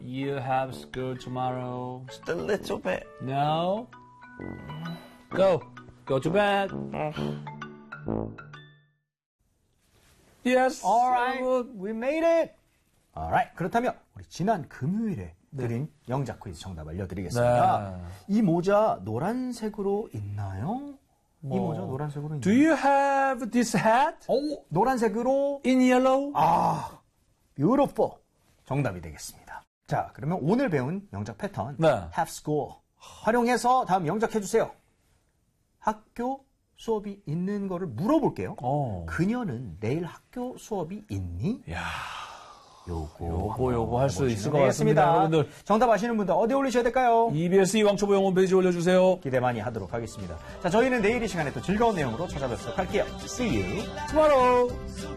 You have school tomorrow. Just a little bit. No. Go. Go to bed. Yes. Alright, we made it. Alright, 그렇다면 우리 지난 금요일에 드린 영작 퀴즈 정답 알려드리겠습니다. 이 모자 노란색으로 있나요? 이 모자 노란색으로 있나요? Do you have this hat? 오, 노란색으로 In yellow? 아, beautiful. 정답이 되겠습니다. 자, 그러면 오늘 배운 영작 패턴 네. have school 활용해서 다음 영작 해주세요. 학교 수업이 있는 거를 물어볼게요. 그녀는 내일 학교 수업이 있니? 야, 요거 할 수 있을 것 같습니다. 여러분들. 정답 아시는 분들 어디 올리셔야 될까요? EBS 이왕초보 영어 홈페이지 올려주세요. 기대 많이 하도록 하겠습니다. 자, 저희는 내일 이 시간에 또 즐거운 내용으로 찾아뵙도록 할게요. See you tomorrow.